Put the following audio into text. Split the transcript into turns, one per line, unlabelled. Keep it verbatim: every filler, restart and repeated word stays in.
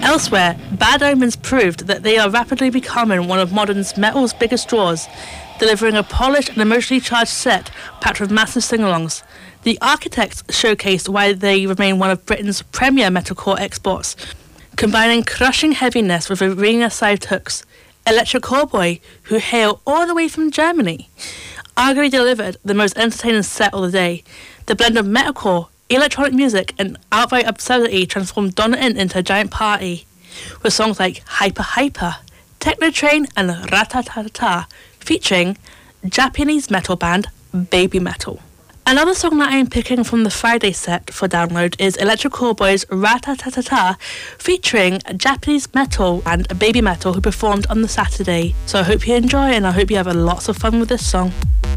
Elsewhere, Bad Omens proved that they are rapidly becoming one of modern metal's biggest draws, delivering a polished and emotionally charged set packed with massive sing-alongs. The Architects showcased why they remain one of Britain's premier metalcore exports, combining crushing heaviness with arena-sized hooks. Electric Callboy, who hail all the way from Germany, arguably delivered the most entertaining set of the day. The blend of metalcore, electronic music and outright absurdity transformed Donna Inn into a giant party, with songs like Hyper Hyper, Techno Train and Ratatata, featuring Japanese metal band Baby Metal. Another song that I am picking from the Friday set for download is Electric Callboy's Ratatata, featuring Japanese metal and Baby Metal, who performed on the Saturday. So I hope you enjoy and I hope you have lots of fun with this song.